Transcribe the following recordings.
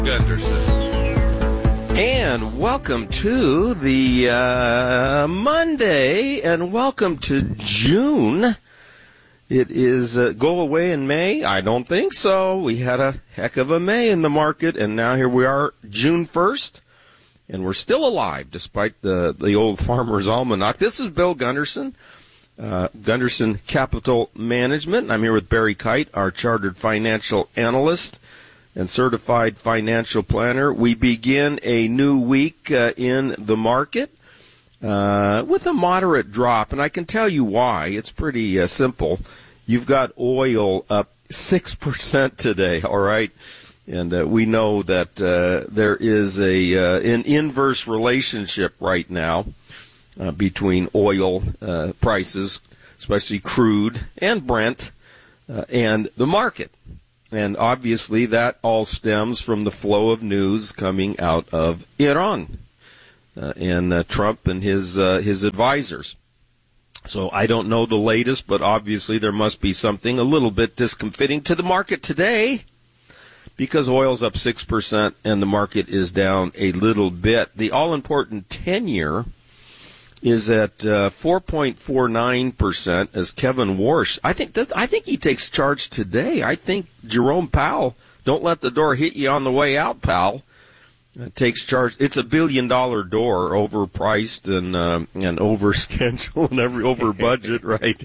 Gunderson. And welcome to the Monday, and welcome to June. It is go away in May? I don't think so. We had a heck of a May in the market, and now here we are, June 1st, and we're still alive despite the old Farmer's Almanac. This is Bill Gunderson, Gunderson Capital Management. I'm here with Barry Kite, our chartered financial analyst and certified financial planner. We begin a new week in the market with a moderate drop, and I can tell you why. It's pretty simple. You've got oil up 6% today, all right? And we know that there is an inverse relationship right now between oil prices, especially crude and Brent, and the market. And obviously that all stems from the flow of news coming out of Iran and Trump and his advisors. So I don't know the latest, but obviously there must be something a little bit discomfiting to the market today because oil's up 6% and the market is down a little bit. The all-important 10-year is at 4.49%, as Kevin Warsh. I think he takes charge today. I think Jerome Powell, don't let the door hit you on the way out, pal, takes charge. It's $1 billion door, overpriced and over schedule and over budget, right?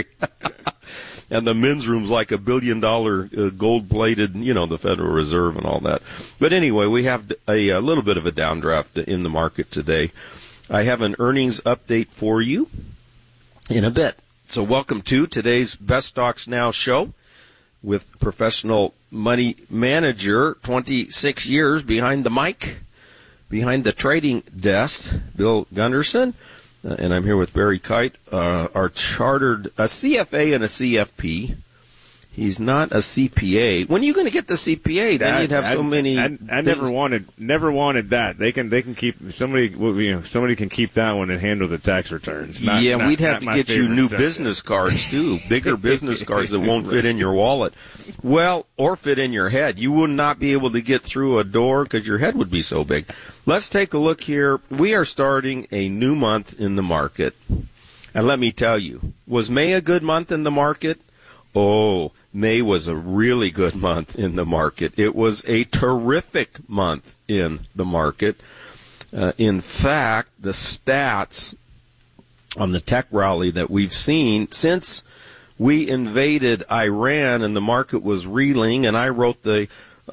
And the men's room's like $1 billion gold plated, the Federal Reserve and all that. But anyway, we have a little bit of a downdraft in the market today. I have an earnings update for you in a bit. So welcome to today's Best Stocks Now show with professional money manager, 26 years behind the mic, behind the trading desk, Bill Gunderson. And I'm here with Barry Kite, our chartered, a CFA and a CFP. He's not a CPA. When are you going to get the CPA? Then you'd have so many. I never wanted that. They can keep somebody can keep that one and handle the tax returns. We'd have to get you new business cards too, bigger business cards that won't fit in your wallet, or fit in your head. You would not be able to get through a door because your head would be so big. Let's take a look here. We are starting a new month in the market, and let me tell you, was May a good month in the market? Oh, May was a really good month in the market. It was a terrific month in the market. In fact, the stats on the tech rally that we've seen since we invaded Iran and the market was reeling, and I wrote the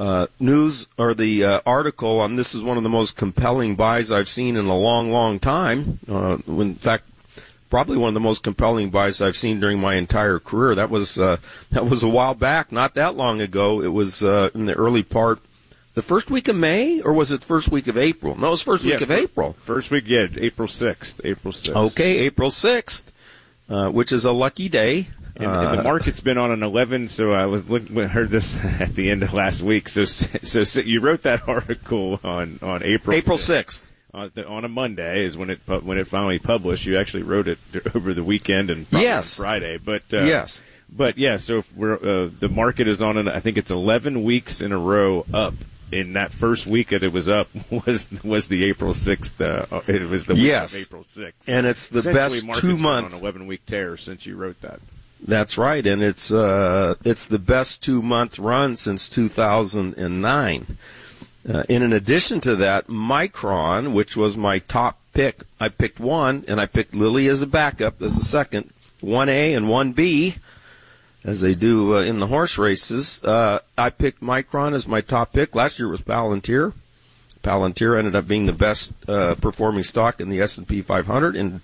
news or the article on this is one of the most compelling buys I've seen in a long, long time. In fact, probably one of the most compelling buys I've seen during my entire career. That was a while back, not that long ago. It was in the early part, the first week of May, or was it first week of April? No, it was first week of April. First week, April 6th. Okay, April 6th, which is a lucky day. And the market's been on an 11, so I heard this at the end of last week. So you wrote that article on April 6th. On a Monday is when it finally published. You actually wrote it over the weekend and on Friday. But yes. But yeah, so if the market is on I think it's 11 weeks in a row up. In that first week that it was up was the April 6th. It was the week of April 6th, and it's the best 2 month on an 11-week tear since you wrote that. That's right, and it's the best 2 month run since 2009. And in addition to that, Micron, which was my top pick, I picked one, and I picked Lilly as a backup as a second, 1A and 1B, as they do in the horse races. I picked Micron as my top pick. Last year was Palantir. Palantir ended up being the best performing stock in the S&P 500 in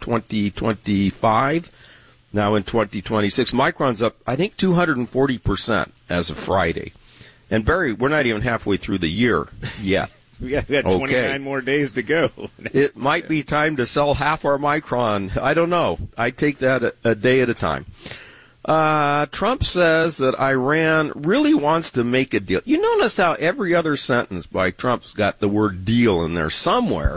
2025. Now in 2026, Micron's up, I think, 240% as of Friday. And Barry, we're not even halfway through the year yet. We got 29 more days to go. It might be time to sell half our Micron. I don't know. I take that a day at a time. Trump says that Iran really wants to make a deal. You notice how every other sentence by Trump's got the word deal in there somewhere.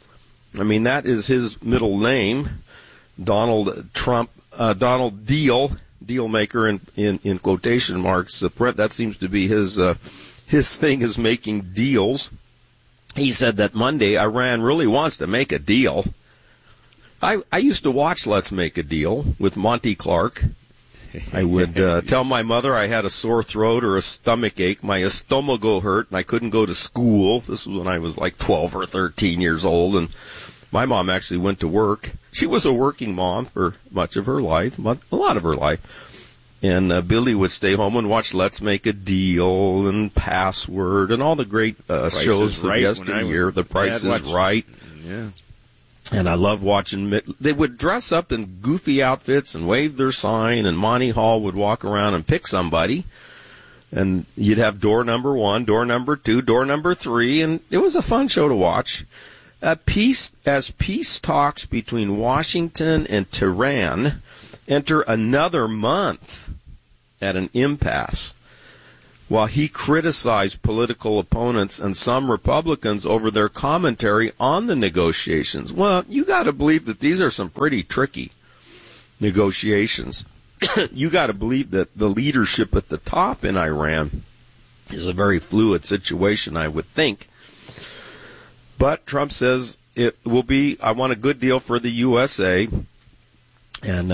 I mean, that is his middle name, Donald Trump, Donald Deal maker in quotation marks. That seems to be his his thing is making deals. He said that Monday Iran really wants to make a deal. I used to watch Let's Make a Deal with Monty Clark. I would tell my mother I had a sore throat or a stomach ache. My estomago hurt, and I couldn't go to school. This was when I was like 12 or 13 years old, and my mom actually went to work. She was a working mom for much of her life, a lot of her life. And Billy would stay home and watch Let's Make a Deal and Password and all the great shows of yesteryear. The Price is Right. Yeah. And I love watching. They would dress up in goofy outfits and wave their sign, and Monty Hall would walk around and pick somebody. And you'd have door number 1, door number 2, door number 3, and it was a fun show to watch. As peace talks between Washington and Tehran enter another month at an impasse, while he criticized political opponents and some Republicans over their commentary on the negotiations. Well, you got to believe that these are some pretty tricky negotiations. You got to believe that the leadership at the top in Iran is a very fluid situation, I would think. But Trump says it will be, I want a good deal for the USA. And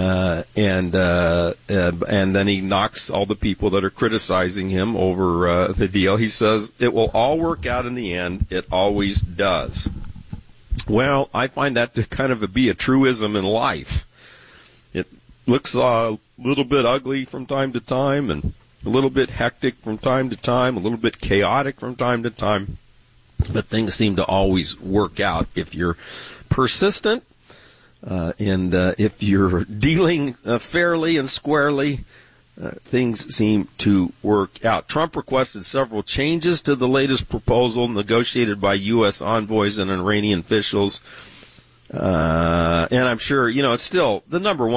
then he knocks all the people that are criticizing him over the deal. He says it will all work out in the end. It always does. Well, I find that to kind of be a truism in life. It looks a little bit ugly from time to time, and a little bit hectic from time to time, a little bit chaotic from time to time. But things seem to always work out if you're persistent. And if you're dealing fairly and squarely, things seem to work out. Trump requested several changes to the latest proposal negotiated by U.S. envoys and Iranian officials. And I'm sure, it's still the number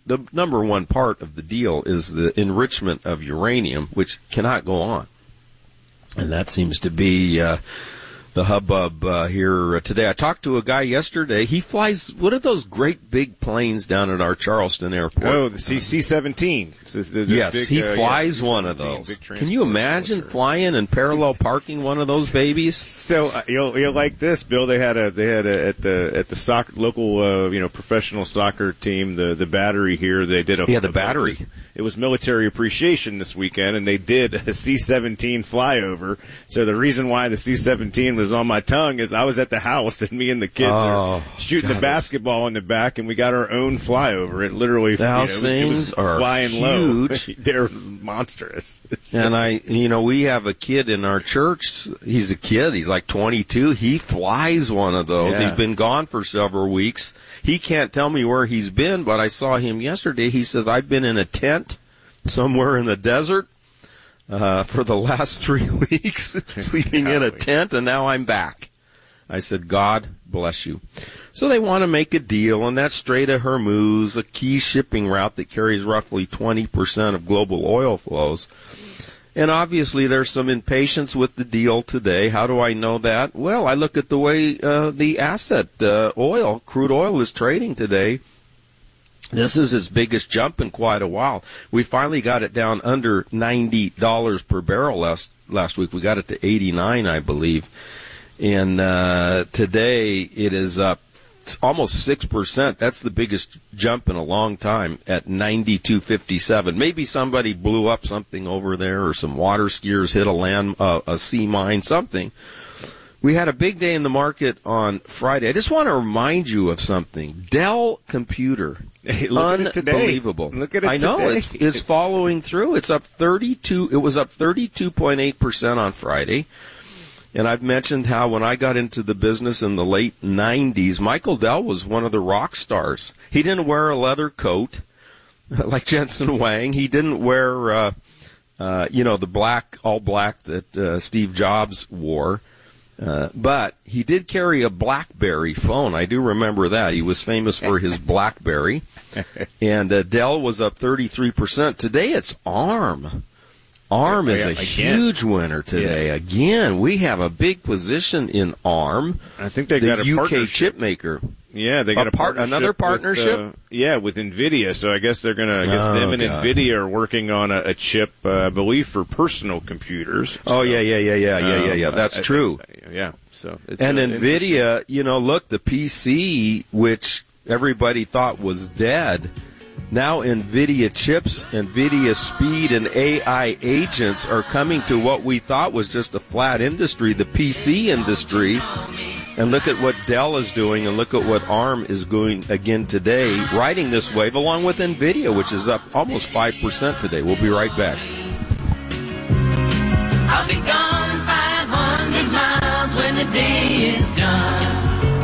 one part of the deal is the enrichment of uranium, which cannot go on. And that seems to be the hubbub here today. I talked to a guy yesterday. He flies, what are those great big planes down at our Charleston airport? Oh, the C-17. Yes, he flies one of those. Can you imagine flying and parallel parking one of those babies? So you'll like this, Bill. They had at the local professional soccer team, the Battery here. They did the Battery. It was military appreciation this weekend, and they did a C-17 flyover. So the reason why the C-17 was on my tongue is I was at the house, and me and the kids are shooting the basketball in the back, and we got our own flyover. It literally, it was flying huge. Low. They're monstrous. And we have a kid in our church. He's a kid. He's like 22. He flies one of those. Yeah. He's been gone for several weeks. He can't tell me where he's been, but I saw him yesterday. He says, I've been in a tent somewhere in the desert for the last 3 weeks, sleeping in a tent, and now I'm back. I said, God bless you. So they want to make a deal, and that's Strait of Hormuz, a key shipping route that carries roughly 20% of global oil flows. And obviously there's some impatience with the deal today. How do I know that? Well, I look at the way the asset crude oil is trading today. This is its biggest jump in quite a while. We finally got it down under $90 per barrel last week. We got it to 89, I believe. And today it is up almost 6%. That's the biggest jump in a long time at 92.57. Maybe somebody blew up something over there, or some water skiers hit a sea mine, something. We had a big day in the market on Friday. I just want to remind you of something. Dell Computer. Hey, look unbelievable. Look at it I know today. it's following through. It's up 32. It was up 32.8% on Friday. And I've mentioned how when I got into the business in the late 90s, Michael Dell was one of the rock stars. He didn't wear a leather coat like Jensen Wang. He didn't wear, the all black that Steve Jobs wore. But he did carry a BlackBerry phone. I do remember that. He was famous for his BlackBerry. And Dell was up 33%. Today it's ARM. ARM is a huge winner today. Yeah. Again, we have a big position in ARM. I think they got a UK partnership. chip maker. Yeah, they got another partnership. With NVIDIA. So I guess they're going to. I guess them and NVIDIA are working on a chip, I believe, for personal computers. Oh yeah. That's true. Yeah. So and NVIDIA, look, the PC, which everybody thought was dead. Now NVIDIA chips, NVIDIA speed, and AI agents are coming to what we thought was just a flat industry, the PC industry. And look at what Dell is doing, and look at what ARM is doing again today, riding this wave along with NVIDIA, which is up almost 5% today. We'll be right back. I'll be gone 500 miles when the day is done.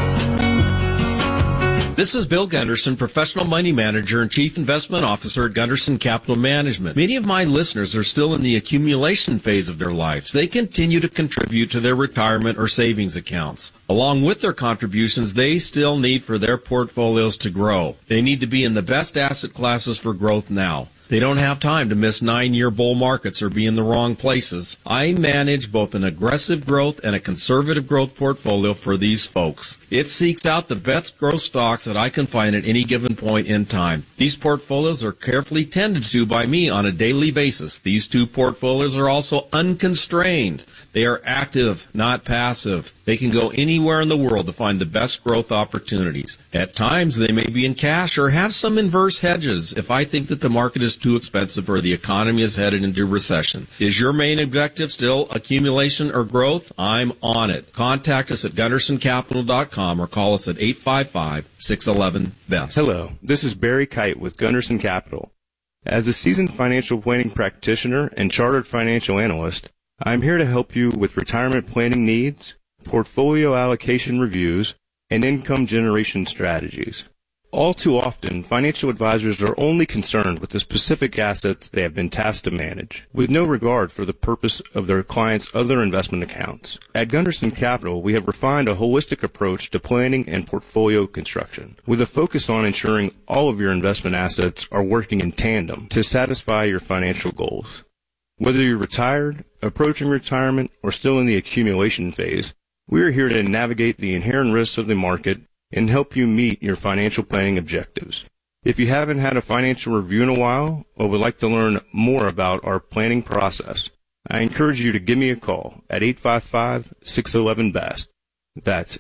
This is Bill Gunderson, Professional Money Manager and Chief Investment Officer at Gunderson Capital Management. Many of my listeners are still in the accumulation phase of their lives. They continue to contribute to their retirement or savings accounts. Along with their contributions, they still need for their portfolios to grow. They need to be in the best asset classes for growth now. They don't have time to miss 9-year bull markets or be in the wrong places. I manage both an aggressive growth and a conservative growth portfolio for these folks. It seeks out the best growth stocks that I can find at any given point in time. These portfolios are carefully tended to by me on a daily basis. These two portfolios are also unconstrained. They are active, not passive. They can go anywhere in the world to find the best growth opportunities. At times, they may be in cash or have some inverse hedges if I think that the market is too expensive or the economy is headed into recession. Is your main objective still accumulation or growth? I'm on it. Contact us at GundersonCapital.com or call us at 855-611-BEST. Hello, this is Barry Kite with Gunderson Capital. As a seasoned financial planning practitioner and chartered financial analyst, I'm here to help you with retirement planning needs, portfolio allocation reviews, and income generation strategies. All too often, financial advisors are only concerned with the specific assets they have been tasked to manage, with no regard for the purpose of their clients' other investment accounts. At Gunderson Capital, we have refined a holistic approach to planning and portfolio construction, with a focus on ensuring all of your investment assets are working in tandem to satisfy your financial goals. Whether you're retired, approaching retirement, or still in the accumulation phase, we are here to navigate the inherent risks of the market and help you meet your financial planning objectives. If you haven't had a financial review in a while or would like to learn more about our planning process, I encourage you to give me a call at 855-611-BEST. That's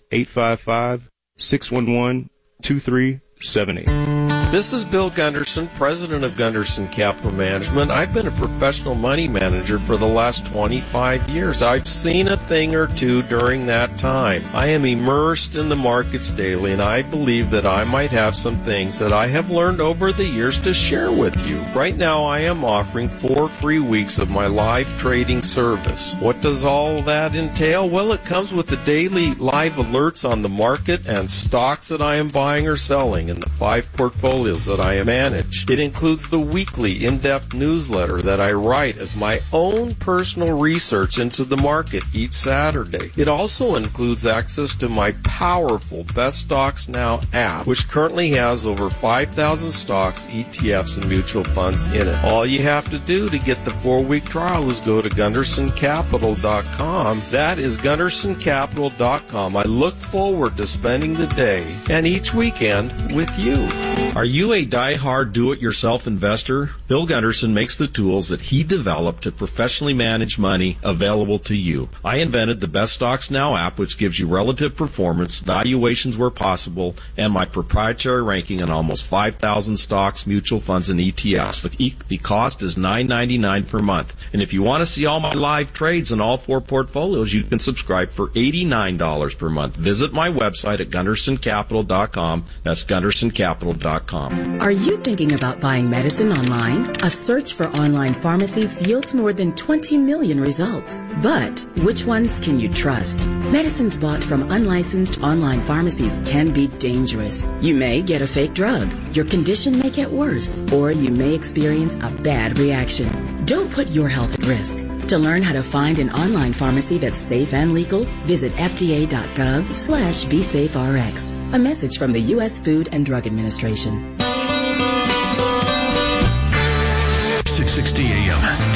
855-611-2378. This is Bill Gunderson, president of Gunderson Capital Management. I've been a professional money manager for the last 25 years. I've seen a thing or two during that time. I am immersed in the markets daily, and I believe that I might have some things that I have learned over the years to share with you. Right now, I am offering 4 free weeks of my live trading service. What does all that entail? Well, it comes with the daily live alerts on the market and stocks that I am buying or selling and the 5 portfolios that I manage. It includes the weekly in-depth newsletter that I write as my own personal research into the market each Saturday. It also includes access to my powerful Best Stocks Now app, which currently has over 5,000 stocks, ETFs, and mutual funds in it. All you have to do to get the 4-week trial is go to GundersonCapital.com. That is GundersonCapital.com. I look forward to spending the day and each weekend with you. Are you a die-hard do-it-yourself investor? Bill Gunderson makes the tools that he developed to professionally manage money available to you. I invented the Best Stocks Now app, which gives you relative performance, valuations where possible, and my proprietary ranking on almost 5,000 stocks, mutual funds, and ETFs. The cost is $9.99 per month. And if you want to see all my live trades in all 4 portfolios, you can subscribe for $89 per month. Visit my website at GundersonCapital.com. That's GundersonCapital.com. Are you thinking about buying medicine online? A search for online pharmacies yields more than 20 million results. But which ones can you trust? Medicines bought from unlicensed online pharmacies can be dangerous. You may get a fake drug, your condition may get worse, or you may experience a bad reaction. Don't put your health at risk. To learn how to find an online pharmacy that's safe and legal, visit fda.gov/BeSafeRx. A message from the U.S. Food and Drug Administration. 660 AM.